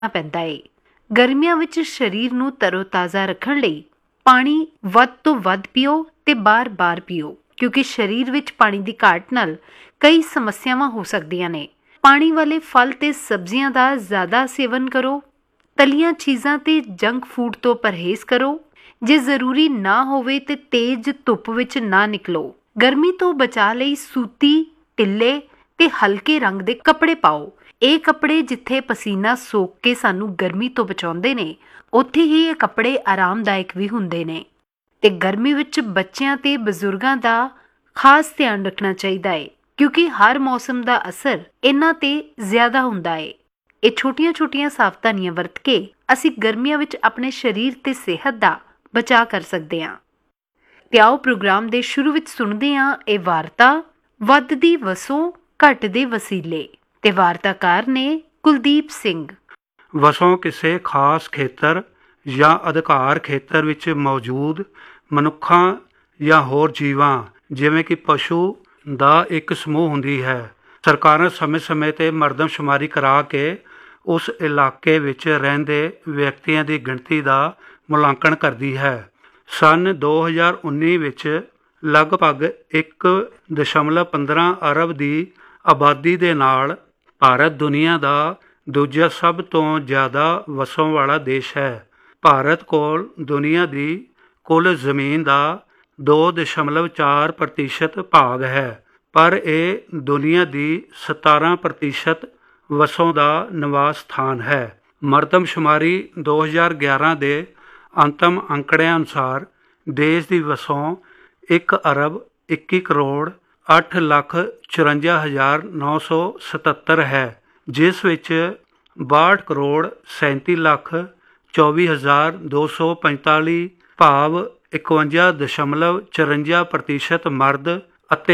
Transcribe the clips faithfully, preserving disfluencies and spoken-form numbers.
ਪੈਂਦਾ ਏ। ਗਰਮੀਆਂ ਵਿੱਚ ਸਰੀਰ ਨੂੰ ਤਰੋਤਾਜ਼ਾ ਰੱਖਣ ਲਈ ਪਾਣੀ ਵੱਧ ਤੋਂ ਵੱਧ ਪੀਓ ਤੇ ਬਾਰ-ਬਾਰ ਪੀਓ, ਕਿਉਂਕਿ ਸਰੀਰ ਵਿੱਚ ਪਾਣੀ ਦੀ ਘਾਟ ਨਾਲ ਕਈ ਸਮੱਸਿਆਵਾਂ ਹੋ ਸਕਦੀਆਂ ਨੇ। ਪਾਣੀ ਵਾਲੇ ਫਲ ਤੇ ਸਬਜ਼ੀਆਂ ਦਾ ਜ਼ਿਆਦਾ ਸੇਵਨ ਕਰੋ। ਤਲੀਆਂ ਚੀਜ਼ਾਂ ਤੇ ਜੰਕ ਫੂਡ ਤੋਂ ਪਰਹੇਜ਼ ਕਰੋ। ਜੇ ਜ਼ਰੂਰੀ ਨਾ ਹੋਵੇ ਤੇ ਤੇਜ਼ ਧੁੱਪ ਵਿੱਚ ਨਾ ਨਿਕਲੋ। ਗਰਮੀ ਤੋਂ ਬਚਾਅ ਲਈ ਸੂਤੀ, ਢਿੱਲੇ ਤੇ ਹਲਕੇ ਰੰਗ ਦੇ ਕੱਪੜੇ ਪਾਓ। ਇਹ ਕੱਪੜੇ ਜਿੱਥੇ ਪਸੀਨਾ ਸੋਕ ਕੇ ਸਾਨੂੰ ਗਰਮੀ ਤੋਂ ਬਚਾਉਂਦੇ ਨੇ, ਉੱਥੇ ਹੀ ਇਹ ਕੱਪੜੇ ਆਰਾਮਦਾਇਕ ਵੀ ਹੁੰਦੇ ਨੇ। ਤੇ ਗਰਮੀ ਵਿੱਚ ਬੱਚਿਆਂ ਤੇ ਬਜ਼ੁਰਗਾਂ ਦਾ ਖਾਸ ਧਿਆਨ ਰੱਖਣਾ ਚਾਹੀਦਾ ਹੈ, ਕਿਉਂਕਿ ਹਰ ਮੌਸਮ ਦਾ ਅਸਰ ਇਹਨਾਂ ਤੇ ਜ਼ਿਆਦਾ ਹੁੰਦਾ ਹੈ। ਇਹ ਛੋਟੀਆਂ-ਛੋਟੀਆਂ ਸਾਵਧਾਨੀਆਂ ਵਰਤ ਕੇ ਅਸੀਂ ਗਰਮੀਆਂ ਵਿੱਚ ਆਪਣੇ ਸਰੀਰ ਤੇ ਸਿਹਤ ਦਾ ਬਚਾਅ ਕਰ ਸਕਦੇ ਹਾਂ। ਤੇ ਆਓ ਪ੍ਰੋਗਰਾਮ ਦੇ ਸ਼ੁਰੂ ਵਿੱਚ ਸੁਣਦੇ ਹਾਂ ਇਹ ਵਾਰਤਾ, ਵੱਧਦੀ ਵਸੋਂ ਘਟਦੇ ਵਸੀਲੇ। ਤੇ ਵਾਰਤਾਕਾਰ ਨੇ ਕੁਲਦੀਪ ਸਿੰਘ। ਵਸੋਂ ਕਿਸੇ ਖਾਸ ਖੇਤਰ ਜਾਂ ਅਧਿਕਾਰ ਖੇਤਰ ਵਿੱਚ ਮੌਜੂਦ ਮਨੁੱਖਾਂ ਜਾਂ ਹੋਰ ਜੀਵਾਂ ਜਿਵੇਂ ਕਿ ਪਸ਼ੂ ਦਾ ਇੱਕ ਸਮੂਹ ਹੁੰਦੀ ਹੈ। ਸਰਕਾਰਾਂ ਸਮੇਂ-ਸਮੇਂ 'ਤੇ ਮਰਦਮਸ਼ੁਮਾਰੀ ਕਰਾ ਕੇ ਉਸ ਇਲਾਕੇ ਵਿੱਚ ਰਹਿੰਦੇ ਵਿਅਕਤੀਆਂ ਦੀ ਗਿਣਤੀ ਦਾ ਮੁਲਾਂਕਣ ਕਰਦੀ ਹੈ। ਸੰਨ ਦੋ ਹਜ਼ਾਰ ਉੱਨੀ ਵਿੱਚ ਲਗਭਗ ਇੱਕ ਦਸ਼ਮਲਵ ਪੰਦਰਾਂ ਅਰਬ ਦੀ ਆਬਾਦੀ ਦੇ ਨਾਲ ਭਾਰਤ ਦੁਨੀਆ ਦਾ ਦੂਜਾ ਸਭ ਤੋਂ ਜ਼ਿਆਦਾ ਵਸੋਂ ਵਾਲਾ ਦੇਸ਼ ਹੈ। ਭਾਰਤ ਕੋਲ ਦੁਨੀਆ ਦੀ ਕੁੱਲ ਜ਼ਮੀਨ ਦਾ ਦੋ ਦਸ਼ਮਲਵ ਚਾਰ ਪ੍ਰਤੀਸ਼ਤ ਭਾਗ ਹੈ, ਪਰ ਇਹ ਦੁਨੀਆ ਦੀ ਸਤਾਰਾਂ ਪ੍ਰਤੀਸ਼ਤ ਵਸੋਂ ਦਾ ਨਿਵਾਸ ਸਥਾਨ ਹੈ। ਮਰਦਮਸ਼ੁਮਾਰੀ ਦੋ ਹਜ਼ਾਰ ਗਿਆਰਾਂ ਦੇ ਅੰਤਮ ਅੰਕੜਿਆਂ ਅਨੁਸਾਰ ਦੇਸ਼ ਦੀ ਵਸੋਂ ਇੱਕ ਅਰਬ ਇੱਕੀ ਕਰੋੜ ਅੱਠ ਲੱਖ ਚੁਰੰਜਾ ਹਜ਼ਾਰ ਨੌ ਸੌ ਸਤੱਤਰ ਹੈ, ਜਿਸ ਵਿੱਚ ਬਾਹਠ ਕਰੋੜ ਸੈਂਤੀ ਲੱਖ ਚੌਵੀ ਹਜ਼ਾਰ ਦੋ ਸੌ ਪੰਤਾਲੀ ਭਾਵ ਇਕਵੰਜਾ ਦਸ਼ਮਲਵ ਚੁਰੰਜਾ ਪ੍ਰਤੀਸ਼ਤ ਮਰਦ ਅਤੇ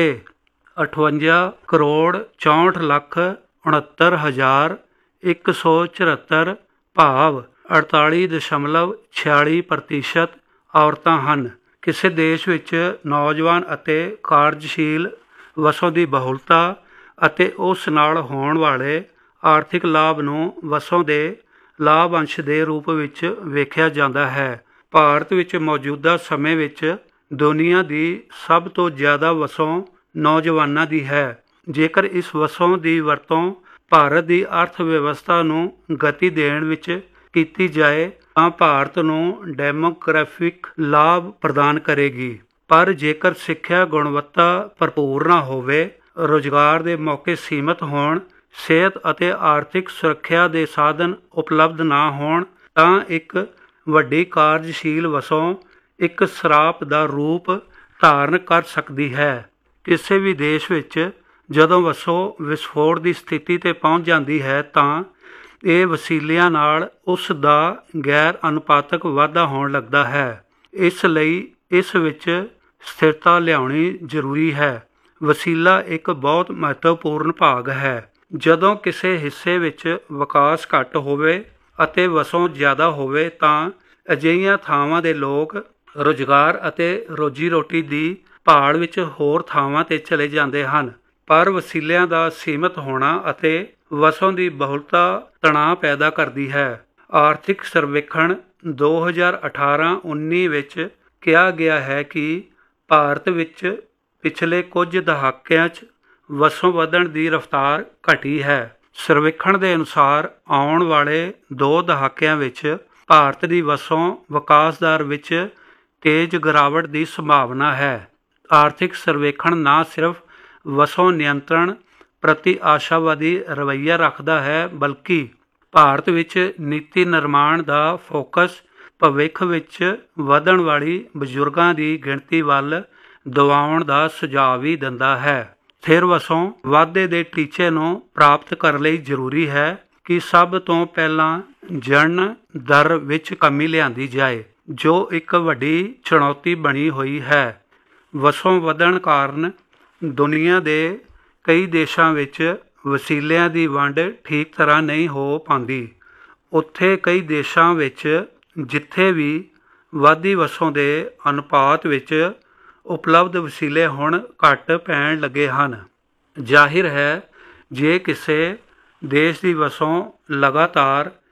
ਅਠਵੰਜਾ ਕਰੋੜ ਚੌਂਹਠ ਲੱਖ ਉਣਹੱਤਰ ਹਜ਼ਾਰ ਇੱਕ ਸੌ ਚੁਹੱਤਰ ਭਾਵ ਅੜਤਾਲੀ ਦਸ਼ਮਲਵ ਛਿਆਲੀ ਪ੍ਰਤੀਸ਼ਤ ਔਰਤਾਂ ਹਨ। ਕਿਸੇ ਦੇਸ਼ ਵਿੱਚ ਨੌਜਵਾਨ ਅਤੇ ਕਾਰਜਸ਼ੀਲ ਵਸੋਂ ਦੀ ਬਹੁਲਤਾ ਅਤੇ ਉਸ ਨਾਲ ਹੋਣ ਵਾਲੇ ਆਰਥਿਕ ਲਾਭ ਨੂੰ ਵਸੋਂ ਦੇ ਲਾਭ ਅੰਸ਼ ਦੇ ਰੂਪ ਵਿੱਚ ਵੇਖਿਆ ਜਾਂਦਾ ਹੈ। ਭਾਰਤ ਵਿੱਚ ਮੌਜੂਦਾ ਸਮੇਂ ਵਿੱਚ ਦੁਨੀਆ ਦੀ ਸਭ ਤੋਂ ਜ਼ਿਆਦਾ ਵਸੋਂ ਨੌਜਵਾਨਾਂ ਦੀ ਹੈ। ਜੇਕਰ ਇਸ ਵਸੋਂ ਦੀ ਵਰਤੋਂ ਭਾਰਤ ਦੀ ਅਰਥ ਵਿਵਸਥਾ ਨੂੰ ਗਤੀ ਦੇਣ ਵਿੱਚ ਕੀਤੀ ਜਾਏ ਤਾਂ ਭਾਰਤ ਨੂੰ ਡੈਮੋਗ੍ਰਾਫਿਕ ਲਾਭ ਪ੍ਰਦਾਨ ਕਰੇਗੀ। ਪਰ ਜੇਕਰ ਸਿੱਖਿਆ ਗੁਣਵੱਤਾ ਭਰਪੂਰ ਨਾ ਹੋਵੇ, ਰੁਜ਼ਗਾਰ ਦੇ ਮੌਕੇ ਸੀਮਤ ਹੋਣ, ਸਿਹਤ ਅਤੇ ਆਰਥਿਕ ਸੁਰੱਖਿਆ ਦੇ ਸਾਧਨ ਉਪਲਬਧ ਨਾ ਹੋਣ ਤਾਂ ਇੱਕ ਵੱਡੀ ਕਾਰਜਸ਼ੀਲ ਵਸੋਂ ਇੱਕ ਸਰਾਪ ਦਾ ਰੂਪ ਧਾਰਨ ਕਰ ਸਕਦੀ ਹੈ। ਕਿਸੇ ਵੀ ਦੇਸ਼ ਵਿੱਚ ਜਦੋਂ ਵਸੋਂ ਵਿਸਫੋਟ ਦੀ ਸਥਿਤੀ 'ਤੇ ਪਹੁੰਚ ਜਾਂਦੀ ਹੈ ਤਾਂ ਇਹ ਵਸੀਲਿਆਂ ਨਾਲ ਉਸ ਦਾ ਗੈਰ ਅਨੁਪਾਤਕ ਵਾਧਾ ਹੋਣ ਲੱਗਦਾ ਹੈ। ਇਸ ਲਈ ਇਸ ਵਿੱਚ ਸਥਿਰਤਾ ਲਿਆਉਣੀ ਜ਼ਰੂਰੀ ਹੈ। ਵਸੀਲਾ ਇੱਕ ਬਹੁਤ ਮਹੱਤਵਪੂਰਨ ਭਾਗ ਹੈ। ਜਦੋਂ ਕਿਸੇ ਹਿੱਸੇ ਵਿੱਚ ਵਿਕਾਸ ਘੱਟ ਹੋਵੇ ਅਤੇ ਵਸੋਂ ਜ਼ਿਆਦਾ ਹੋਵੇ ਤਾਂ ਅਜਿਹੀਆਂ ਥਾਵਾਂ ਦੇ ਲੋਕ ਰੁਜ਼ਗਾਰ ਅਤੇ ਰੋਜੀ ਰੋਟੀ ਦੀ ਭਾਲ ਵਿੱਚ ਹੋਰ ਥਾਵਾਂ 'ਤੇ ਚਲੇ ਜਾਂਦੇ ਹਨ। ਪਰ ਵਸੀਲਿਆਂ ਦਾ ਸੀਮਤ ਹੋਣਾ ਅਤੇ ਵਸੋਂ ਦੀ ਬਹੁਲਤਾ ਤਣਾਅ ਪੈਦਾ ਕਰਦੀ ਹੈ। ਆਰਥਿਕ ਸਰਵੇਖਣ ਦੋ ਹਜ਼ਾਰ ਅਠਾਰਾਂ ਉੱਨੀ ਵਿੱਚ ਕਿਹਾ ਗਿਆ ਹੈ ਕਿ ਭਾਰਤ ਵਿੱਚ ਪਿਛਲੇ ਕੁਝ ਦਹਾਕਿਆਂ 'ਚ ਵਸੋਂ ਵਧਣ ਦੀ ਰਫ਼ਤਾਰ ਘਟੀ ਹੈ। ਸਰਵੇਖਣ ਦੇ ਅਨੁਸਾਰ ਆਉਣ ਵਾਲੇ ਦੋ ਦਹਾਕਿਆਂ ਵਿੱਚ ਭਾਰਤ ਦੀ ਵਸੋਂ ਵਿਕਾਸ ਦਰ ਵਿੱਚ ਤੇਜ਼ ਗਿਰਾਵਟ ਦੀ ਸੰਭਾਵਨਾ ਹੈ। ਆਰਥਿਕ ਸਰਵੇਖਣ ਨਾ ਸਿਰਫ ਵਸੋਂ ਨਿਯੰਤਰਣ ਪ੍ਰਤੀ ਆਸ਼ਾਵਾਦੀ ਰਵੱਈਆ ਰੱਖਦਾ ਹੈ, ਬਲਕਿ ਭਾਰਤ ਵਿੱਚ ਨੀਤੀ ਨਿਰਮਾਣ ਦਾ ਫੋਕਸ ਭਵਿੱਖ ਵਿੱਚ ਵਧਣ ਵਾਲੀ ਬਜ਼ੁਰਗਾਂ ਦੀ ਗਿਣਤੀ ਵੱਲ ਦਿਵਾਉਣ ਦਾ ਸੁਝਾਅ ਵੀ ਦਿੰਦਾ ਹੈ। ਸਥਿਰ ਵਸੋਂ ਵਾਧੇ ਦੇ ਟੀਚੇ ਨੂੰ ਪ੍ਰਾਪਤ ਕਰਨ ਲਈ ਜ਼ਰੂਰੀ ਹੈ ਕਿ ਸਭ ਤੋਂ ਪਹਿਲਾਂ ਜਣਨ ਦਰ ਵਿੱਚ ਕਮੀ ਲਿਆਂਦੀ ਜਾਏ, ਜੋ ਇੱਕ ਵੱਡੀ ਚੁਣੌਤੀ ਬਣੀ ਹੋਈ ਹੈ। ਵਸੋਂ ਵਧਣ ਕਾਰਨ ਦੁਨੀਆ ਦੇ ਕਈ ਦੇਸ਼ਾਂ ਵਿੱਚ ਵਸੀਲਿਆਂ ਦੀ ਵੰਡ ਠੀਕ ਤਰ੍ਹਾਂ ਨਹੀਂ ਹੋ ਪਾਉਂਦੀ। ਉੱਥੇ ਕਈ ਦੇਸ਼ਾਂ ਵਿੱਚ ਜਿੱਥੇ ਵੀ ਵਾਧੀ ਵਸੋਂ ਦੇ ਅਨੁਪਾਤ ਵਿੱਚ ਉਪਲਬਧ ਵਸੀਲੇ ਹੁਣ ਘੱਟ ਪੈਣ ਲੱਗੇ ਹਨ। ਜ਼ਾਹਿਰ ਹੈ ਜੇ ਕਿਸੇ ਦੇਸ਼ ਦੀ ਵਸੋਂ ਲਗਾਤਾਰ